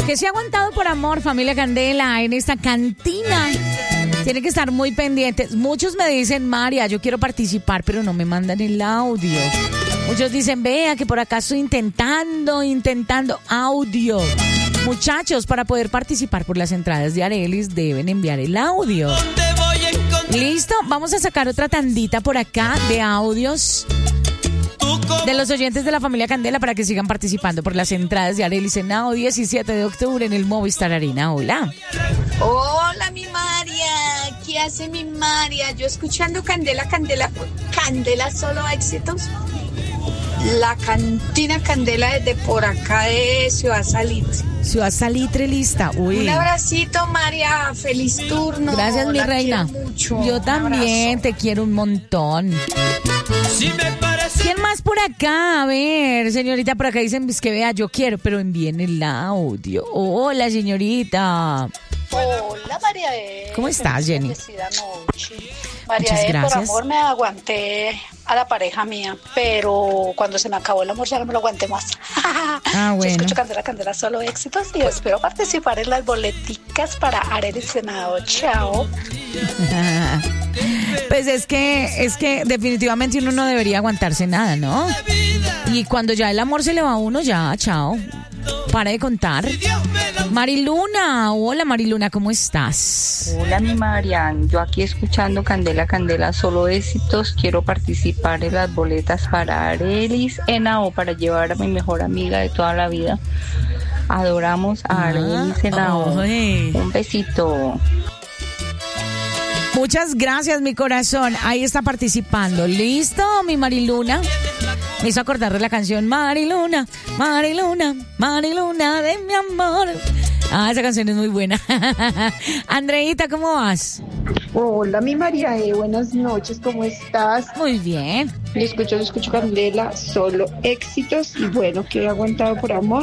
Que se ha aguantado por amor, familia Candela, en esta cantina. Tienen que estar muy pendientes. Muchos me dicen, María, yo quiero participar, pero no me mandan el audio. Muchos dicen, vea que por acá estoy intentando audio. Muchachos, para poder participar por las entradas de Arelis deben enviar el audio. ¿Listo? Vamos a sacar otra tandita por acá de audios de los oyentes de la familia Candela para que sigan participando por las entradas de Arelis en Now 17 de octubre en el Movistar Arena. Hola. Hola, mi María. ¿Qué hace mi María? Yo escuchando Candela, solo éxitos. La cantina Candela desde por acá de Ciudad Salitre. Ciudad Salitre, lista. Uy. Un abracito, María. Feliz turno. Gracias, mi reina. Mucho. Yo también te quiero un montón. ¿Quién más por acá? A ver, señorita, por acá dicen que vea, yo quiero, pero envíen el audio. Hola, señorita. Hola, María. ¿Cómo estás, Jenny? María, muchas gracias. por amor me aguanté a la pareja mía, pero cuando se me acabó el amor ya no me lo aguanté más. Bueno. Yo escucho Candela, solo éxitos y espero participar en las boleticas para Arelis Senado. Chao. Pues es que definitivamente uno no debería aguantarse nada, ¿no? Y cuando ya el amor se le va a uno, ya, chao. Para de contar. Mariluna, hola Mariluna, ¿cómo estás? Hola mi Marian, yo aquí escuchando Candela, solo éxitos, quiero participar en las boletas para Arelis Henao para llevar a mi mejor amiga de toda la vida. Adoramos a Arelis Henao. Un besito. Muchas gracias, mi corazón. Ahí está participando. ¿Listo, mi Mariluna? Me hizo acordar de la canción Mariluna, Mariluna, Mariluna de mi amor. Ah, esa canción es muy buena. Andreita, ¿cómo vas? Hola, mi María, buenas noches, ¿cómo estás? Muy bien. Yo escucho Candela, solo éxitos y bueno, que he aguantado por amor.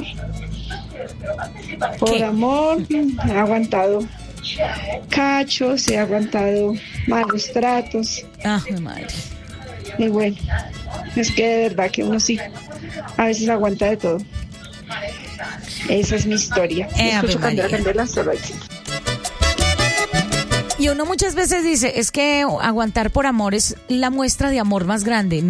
Por amor, he aguantado cachos, he aguantado malos tratos. Ah, mi madre. Y bueno, es que de verdad que uno sí, a veces aguanta de todo. Esa es mi historia. Escucho Candela, solo éxitos. Y uno muchas veces dice, es que aguantar por amor es la muestra de amor más grande.